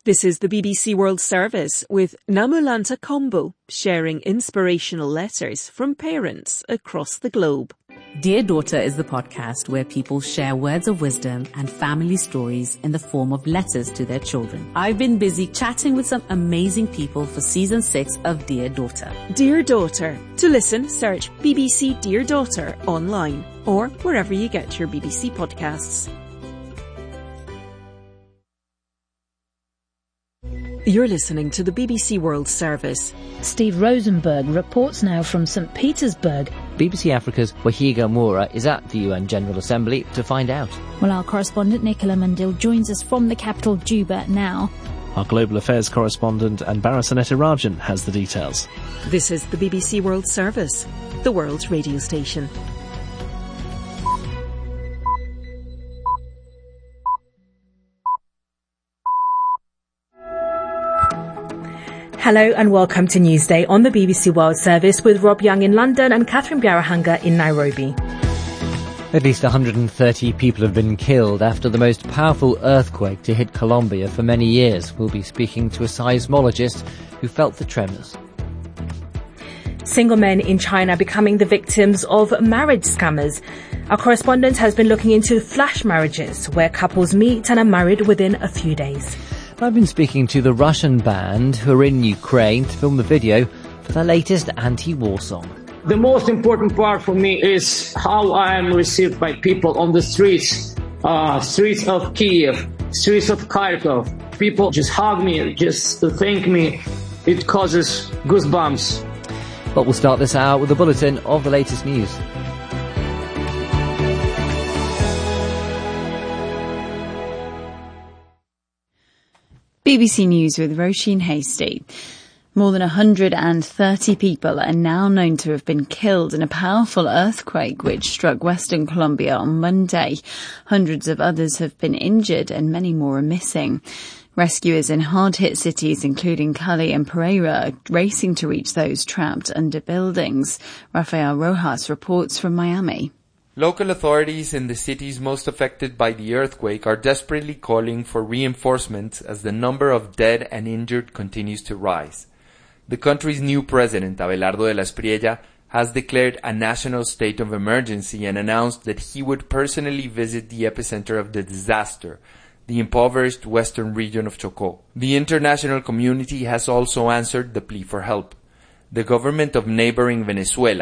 This is the BBC World Service with Namulanta Kombo sharing inspirational letters from parents across the globe. Dear Daughter is the podcast where people share words of wisdom and family stories in the form of letters to their children. I've been busy chatting with some amazing people for season 6 of Dear Daughter. Dear Daughter. To listen, search BBC Dear Daughter online or wherever you get your BBC podcasts. You're listening to the BBC World Service. Steve Rosenberg reports now from St. Petersburg. BBC Africa's Wahiga Moura is at the UN General Assembly to find out. Well, our correspondent Nicola Mundil joins us from the capital Juba now. Our Global Affairs correspondent Anbara Sanetirajan has the details. This is the BBC World Service, the world's radio station. Hello and welcome to Newsday on the BBC World Service with Rob Young in London and Catherine Biarahanga in Nairobi. At least 130 people have been killed after the most powerful earthquake to hit Colombia for many years. We'll be speaking to a seismologist who felt the tremors. Single men in China becoming the victims of marriage scammers. Our correspondent has been looking into flash marriages, where couples meet and are married within a few days. I've been speaking to the Russian band who are in Ukraine to film the video for their latest anti-war song. The most important part for me is how I am received by people on the streets of Kiev, streets of Kharkov. People just hug me, just thank me. It causes goosebumps. But we'll start this hour with a bulletin of the latest news. BBC News with Roisin Hasty. More than 130 people are now known to have been killed in a powerful earthquake which struck western Colombia on Monday. Hundreds of others have been injured and many more are missing. Rescuers in hard-hit cities including Cali and Pereira are racing to reach those trapped under buildings. Rafael Rojas reports from Miami. Local authorities in the cities most affected by the earthquake are desperately calling for reinforcements as the number of dead and injured continues to rise. The country's new president, Abelardo de la Espriella, has declared a national state of emergency and announced that he would personally visit the epicenter of the disaster, the impoverished western region of Chocó. The international community has also answered the plea for help. The government of neighboring Venezuela